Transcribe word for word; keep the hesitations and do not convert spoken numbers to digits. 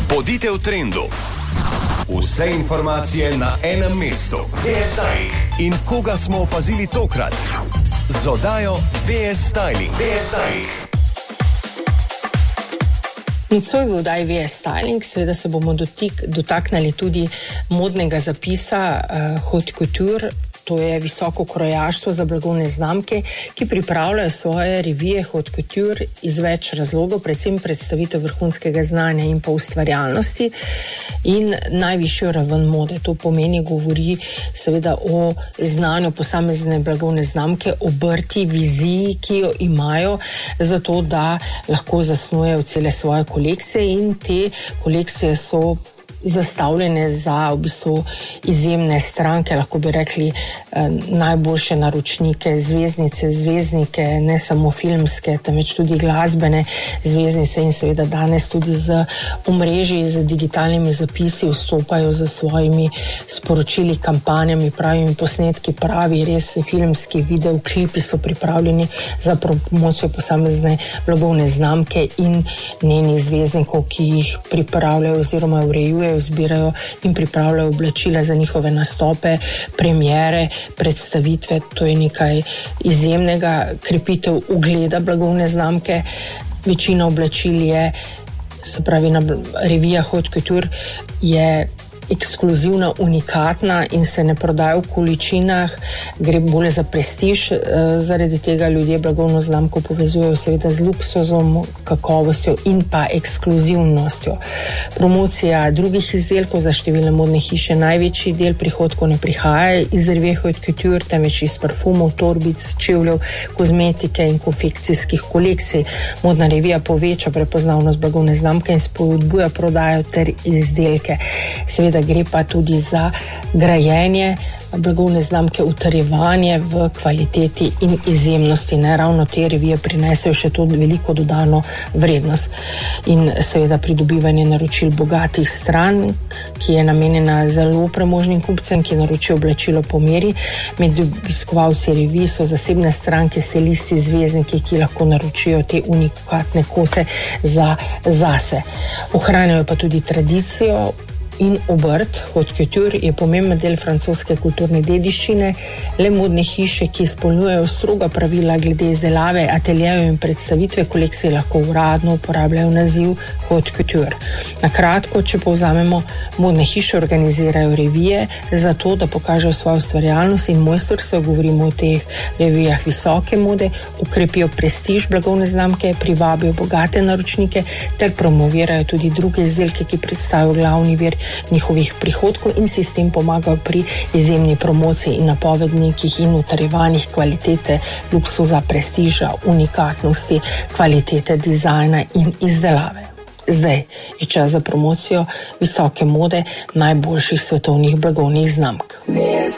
Bodite v trendu. Vse informacije na enem mestu. V S Styling. In koga smo opazili tokrat? Z oddajo V S Styling. V S Styling. Nocoj v oddaji V S Styling seveda se bomo dotik, dotaknili tudi modnega zapisa uh, Haute Couture. To je visoko krojaštvo za blagovne znamke, ki pripravljajo svoje revije Haute Couture iz več razlogov, predvsem predstavitev vrhunskega znanja in pa ustvarjalnosti in najvišjo raven mode. To pomeni, govori seveda o znanju posamezne blagovne znamke, obrti, viziji, ki jo imajo, zato da lahko zasnujejo cele svoje kolekcije, in te kolekcije so zastavljene za v bistvu izjemne stranke, lahko bi rekli eh, najboljše naročnike, zvezdnice, zvezdnike, ne samo filmske, temveč tudi glasbene zvezdnice, in seveda danes tudi z omrežji, z digitalnimi zapisi vstopajo za svojimi sporočili, kampanjami, pravimi posnetki, pravi res filmski video klipi so pripravljeni za promocijo posamezne blagovne znamke in njenih zvezdnikov, ki jih pripravljajo oziroma urejujejo, zbirajo in pripravljajo oblačila za njihove nastope, premiere, predstavitve. To je nekaj izjemnega, krepitev ugleda blagovne znamke. Večina oblačil je, se pravi, na revijah Haute Couture je ekskluzivna, unikatna in se ne prodaja v količinah, gre bolj za prestiž, zaradi tega ljudje blagovno znamko povezujejo seveda z luksuzom, kakovostjo in pa ekskluzivnostjo. Promocija drugih izdelkov za številne modne hiše, največji del prihodkov ne prihaja iz revije Haute Couture, temveč iz parfumov, torbic, čevljev, kozmetike in konfekcijskih kolekcij. Modna revija poveča prepoznavnost blagovne znamke in spodbuja prodajo ter izdelke. Seveda gre pa tudi za grajenje blagovne znamke, utrjevanje v kvaliteti in izjemnosti. Ne, ravno te revije prinesejo še to veliko dodano vrednost. In seveda pridobivanje naročil bogatih strank, ki je namenjena zelo premožnim kupcem, ki naročijo oblačilo po meri. Med obiskovalci revij so zasebne stranke, stilisti, zvezdniki, ki lahko naročijo te unikatne kose za zase. Ohranjajo pa tudi tradicijo in obrt. Haute Couture je pomemben del francoske kulturne dediščine. Le modne hiše, ki izpolnjujejo stroga pravila glede izdelave, ateljejev in predstavitve kolekcije, lahko uradno uporabljajo naziv Haute Couture. Na kratko, če povzamemo, modne hiše organizirajo revije zato, da pokažejo svojo ustvarjalnost in mojstrstvo, govorimo o teh revijah visoke mode, ukrepijo prestiž blagovne znamke, privabijo bogate naročnike ter promovirajo tudi druge izdelke, ki predstavljajo glavni vir njihovih prihodkov, in si s tem pomagajo pri izjemni promociji in napovednikih in utrjevanjih kvalitete, luksuza, prestiža, unikatnosti, kvalitete dizajna in izdelave. Zdaj je čas za promocijo visoke mode najboljših svetovnih blagovnih znamk. V S